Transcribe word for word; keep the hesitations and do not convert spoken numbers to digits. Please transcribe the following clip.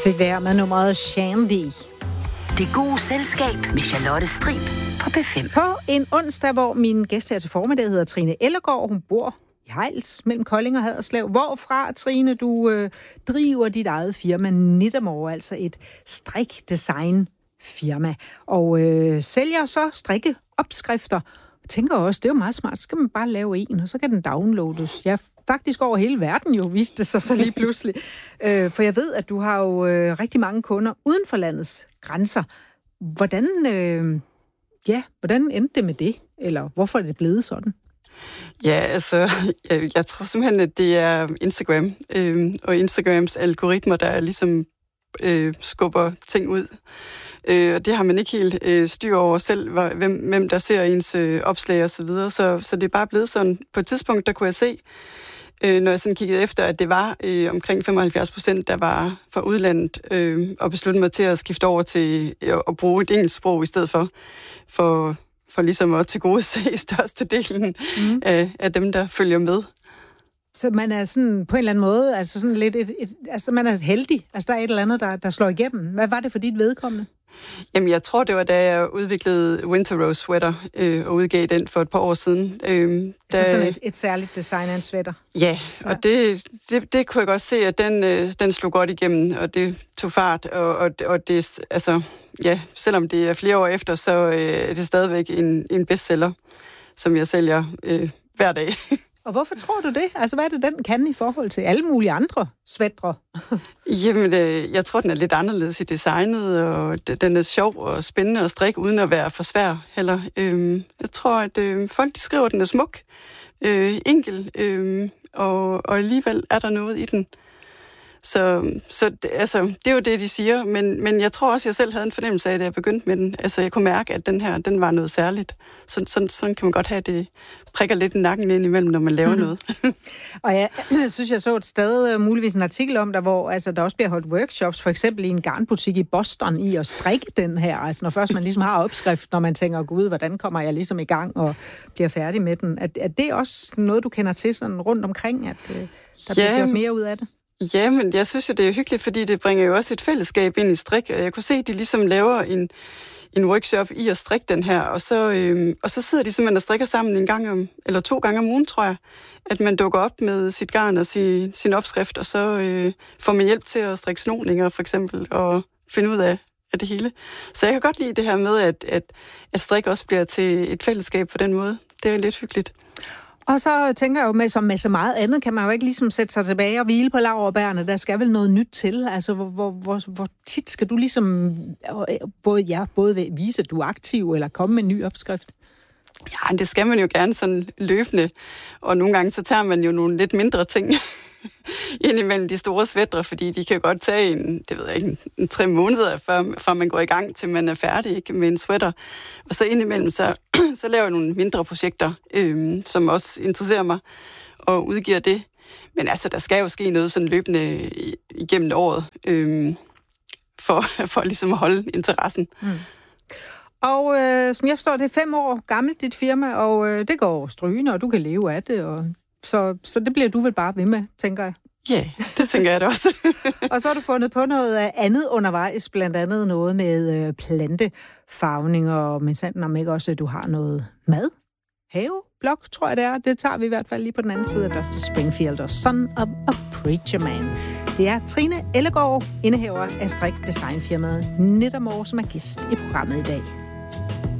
Fik være med nummeret Shandy. Det gode selskab med Charlotte Strib på P fem. På en onsdag, hvor min gæst her til formiddag hedder Trine Ellegaard. Hun bor i Hejls mellem Kolding og Haderslev. Hvorfra, Trine, du øh, driver dit eget firma Nittamore, altså et strikdesign-firma. Og øh, sælger så strikkeopskrifter. Jeg tænker også, det er jo meget smart. Så skal man bare lave en, og så kan den downloades. Ja, faktisk over hele verden jo, viste det sig så lige pludselig. øh, for jeg ved, at du har jo øh, rigtig mange kunder uden for landets grænser. Hvordan, øh, ja, hvordan endte det med det? Eller hvorfor er det blevet sådan? Ja, altså, jeg, jeg tror simpelthen, at det er Instagram. Øh, og Instagrams algoritmer, der ligesom øh, skubber ting ud. Øh, og det har man ikke helt øh, styr over selv, hvem, hvem der ser ens øh, opslag og så videre. Så, så det er bare blevet sådan. På et tidspunkt, der kunne jeg se, øh, når jeg sådan kiggede efter, at det var øh, omkring femoghalvfjerds procent, der var fra udlandet, øh, og besluttede mig til at skifte over til øh, at bruge et engelsk sprog i stedet for, for, for ligesom at tilgodese størstedelen mm. af, af dem, der følger med. Så man er sådan på en eller anden måde, altså sådan lidt et, et, altså man er heldig. Altså der er et eller andet, der, der slår igennem. Hvad var det for dit vedkommende? Jamen, jeg tror, det var, da jeg udviklede Winter Rose Sweater øh, og udgav den for et par år siden. Øh, da, så sådan et, et særligt design af en sweater? Ja, og ja. Det, det, det kunne jeg godt se, at den, øh, den slog godt igennem, og det tog fart. Og, og, og det, altså, ja, selvom det er flere år efter, så øh, er det stadigvæk en, en bestseller, som jeg sælger øh, hver dag. Og hvorfor tror du det? Altså, hvad er det, den kan i forhold til alle mulige andre sweatre? Jamen, øh, jeg tror, den er lidt anderledes i designet, og den er sjov og spændende at strikke, uden at være for svær heller. Øh, jeg tror, at øh, folk de skriver, at den er smuk, øh, enkel, øh, og, og alligevel er der noget i den. Så, så det, altså, det er jo det, de siger, men, men jeg tror også, at jeg selv havde en fornemmelse af, da jeg begyndte med den. Altså, jeg kunne mærke, at den her, den var noget særligt. Så, sådan, sådan kan man godt have det, prikker lidt i nakken ind imellem, når man laver mm. noget. Og jeg synes, jeg så et sted, muligvis en artikel om der, hvor altså, der også bliver holdt workshops, for eksempel i en garnbutik i Boston, i at strikke den her. Altså, når først man ligesom har opskrift, når man tænker, gud, hvordan kommer jeg ligesom i gang og bliver færdig med den? Er, er det også noget, du kender til sådan rundt omkring, at øh, der ja. bliver gjort mere ud af det? Ja, men jeg synes jo, det er hyggeligt, fordi det bringer jo også et fællesskab ind i strik. Jeg kunne se, at de ligesom laver en, en workshop i at strikke den her, og så, øhm, og så sidder de simpelthen og strikker sammen en gang om, eller to gange om ugen, tror jeg, at man dukker op med sit garn og sin, sin opskrift, og så øh, får man hjælp til at strikke snoninger, for eksempel, og finde ud af, af det hele. Så jeg kan godt lide det her med, at, at, at strik også bliver til et fællesskab på den måde. Det er lidt hyggeligt. Og så tænker jeg jo, med, som med så meget andet, kan man jo ikke ligesom sætte sig tilbage og hvile på laurbærrene. Der skal vel noget nyt til. Altså, hvor, hvor, hvor, hvor tit skal du ligesom både, ja, både vise, at du er aktiv, eller komme med en ny opskrift? Ja, det skal man jo gerne sådan løbende. Og nogle gange, så tager man jo nogle lidt mindre ting ind imellem de store sweatre, fordi de kan godt tage en, det ved jeg ikke, en, en tre måneder, før, før man går i gang, til man er færdig ikke, med en sweater. Og så indimellem, så, så laver jeg nogle mindre projekter, øhm, som også interesserer mig, og udgiver det. Men altså, der skal jo ske noget sådan løbende igennem året, øhm, for, for ligesom at holde interessen. Mm. Og øh, som jeg forstår, det er fem år gammelt, dit firma, og øh, det går strygende, og du kan leve af det, og Så, så det bliver du vel bare ved med, tænker jeg. Ja, yeah, det tænker jeg da også. Og så har du fundet på noget andet undervejs, blandt andet noget med plantefarvning, og men sandt om ikke også, at du har noget mad, have, blog, tror jeg det er. Det tager vi i hvert fald lige på den anden side af Dusty Springfield og Son of a Preacher Man. Det er Trine Ellegaard, indehaver af strik designfirmaet Nittamore, som er gæst i programmet i dag.